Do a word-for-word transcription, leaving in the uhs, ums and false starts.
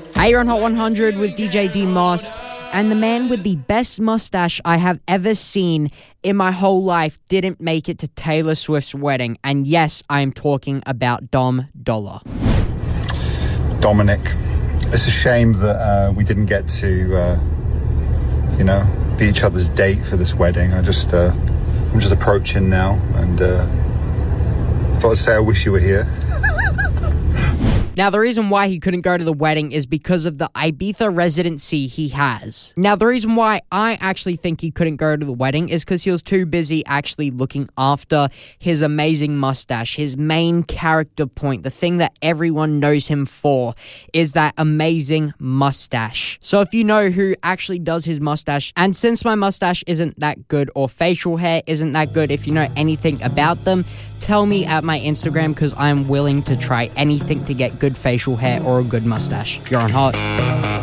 Hey, you're on Hot one hundred with D J D Moss, and the man with the best mustache I have ever seen in my whole life didn't make it to Taylor Swift's wedding, and yes, I am talking about Dom Dolla. Dominic, it's a shame that uh, we didn't get to, uh, you know, be each other's date for this wedding. I just, uh, I'm just approaching now, and uh, I thought I'd say I wish you were here. Now, the reason why he couldn't go to the wedding is because of the Ibiza residency he has. Now, the reason why I actually think he couldn't go to the wedding is because he was too busy actually looking after his amazing mustache. His main character point, the thing that everyone knows him for, is that amazing mustache. So if you know who actually does his mustache, and since my mustache isn't that good, or facial hair isn't that good, if you know anything about them, tell me at my Instagram, because I'm willing to try anything to get good facial hair or a good mustache. You're on Hot.